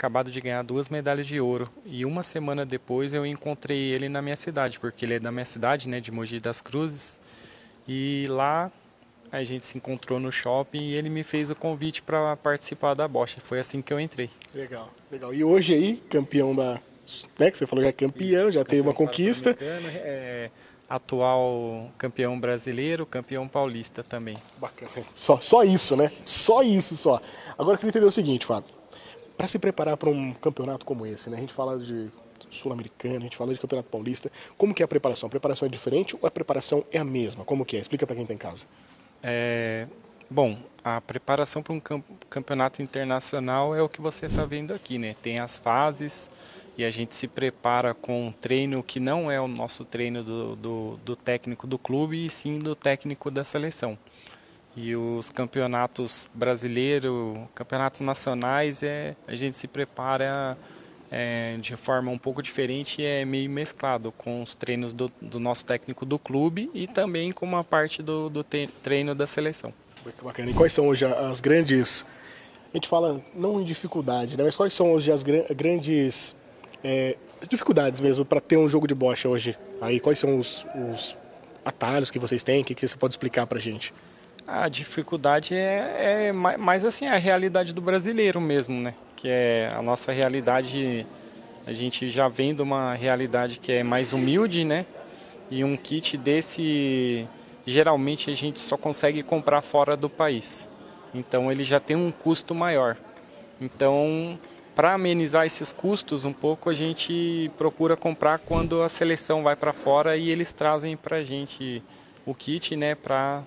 acabado de ganhar 2 medalhas de ouro. E uma semana depois eu encontrei ele na minha cidade, porque ele é da minha cidade, né, de Mogi das Cruzes. E lá a gente se encontrou no shopping e ele me fez o convite para participar da Bosch. Foi assim que eu entrei. Legal, legal. E hoje aí, campeão da... Né, que você falou já é campeão, já teve uma conquista. Atual campeão brasileiro, campeão paulista também. Bacana. Só isso, né? Só isso, só. Agora eu queria entender o seguinte, Fábio. Para se preparar para um campeonato como esse, né? A gente fala de Sul-Americano, a gente fala de Campeonato Paulista. Como que é a preparação? A preparação é diferente ou a preparação é a mesma? Como que é? Explica para quem está em casa. Bom, a preparação para um campeonato internacional é o que você está vendo aqui, né? Tem as fases e a gente se prepara com um treino que não é o nosso treino do técnico do clube, e sim do técnico da seleção. E os campeonatos brasileiros, campeonatos nacionais, a gente se prepara de forma um pouco diferente, é meio mesclado com os treinos do nosso técnico do clube e também com uma parte do treino da seleção. Muito bacana. E quais são hoje as grandes, a gente fala não em dificuldade, né, mas quais são hoje as grandes dificuldades mesmo para ter um jogo de bocha hoje? Aí quais são os atalhos que vocês têm, que você pode explicar pra gente? A dificuldade é mais assim a realidade do brasileiro mesmo, né? Que é a nossa realidade, a gente já vem de uma realidade que é mais humilde, né? E um kit desse, geralmente a gente só consegue comprar fora do país. Então ele já tem um custo maior. Então, para amenizar esses custos um pouco, a gente procura comprar quando a seleção vai para fora e eles trazem para a gente o kit, né? Para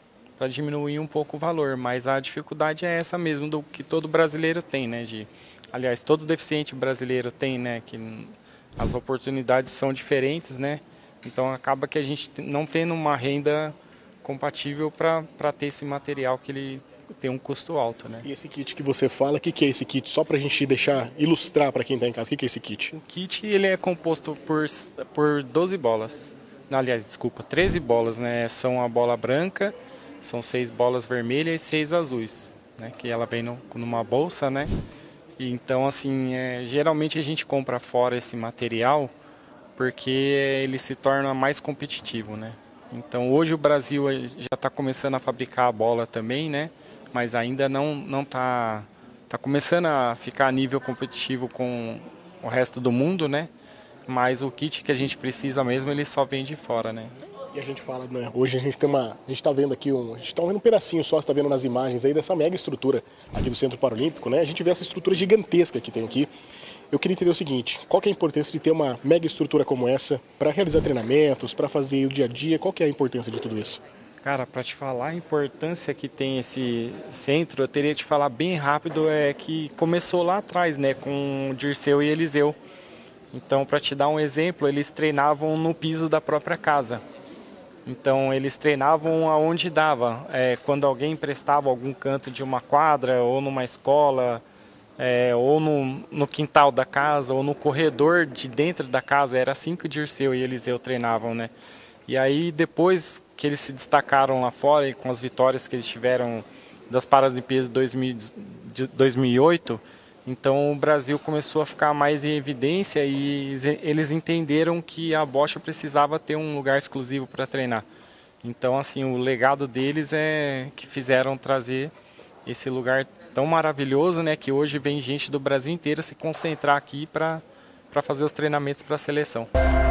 diminuir um pouco o valor, mas a dificuldade é essa mesmo do que todo brasileiro tem, né? Aliás, todo deficiente brasileiro tem, né? Que as oportunidades são diferentes, né? Então acaba que a gente não tendo uma renda compatível para ter esse material que ele tem um custo alto, né? E esse kit que você fala, o que é esse kit? Só pra gente deixar, ilustrar para quem está em casa, o que é esse kit? O kit ele é composto por 12 bolas. Aliás, desculpa, 13 bolas, né? São a bola branca, são 6 bolas vermelhas e 6 azuis, né? Que ela vem numa bolsa, né? E então, assim, geralmente a gente compra fora esse material porque ele se torna mais competitivo, né? Então, hoje o Brasil já está começando a fabricar a bola também, né? Mas ainda não está começando a ficar a nível competitivo com o resto do mundo, né? Mas o kit que a gente precisa mesmo, ele só vem de fora, né? E a gente fala, né, hoje a gente está vendo aqui a gente está vendo um pedacinho só, está vendo nas imagens aí dessa mega estrutura aqui do Centro Paralímpico, né? A gente vê essa estrutura gigantesca que tem aqui. Eu queria entender o seguinte, qual que é a importância de ter uma mega estrutura como essa para realizar treinamentos, para fazer o dia a dia, qual que é a importância de tudo isso? Cara, para te falar a importância que tem esse centro, eu teria que te falar bem rápido, que começou lá atrás, né, com o Dirceu e Eliseu. Então, para te dar um exemplo, eles treinavam no piso da própria casa. Então, eles treinavam aonde dava. Quando alguém emprestava algum canto de uma quadra, ou numa escola, ou no quintal da casa, ou no corredor de dentro da casa, era assim que o Dirceu e Eliseu treinavam, né? E aí, depois que eles se destacaram lá fora, e com as vitórias que eles tiveram das Paralimpíadas de 2008, então o Brasil começou a ficar mais em evidência e eles entenderam que a Bocha precisava ter um lugar exclusivo para treinar. Então, assim, o legado deles é que fizeram trazer esse lugar tão maravilhoso, né, que hoje vem gente do Brasil inteiro se concentrar aqui para fazer os treinamentos para a seleção.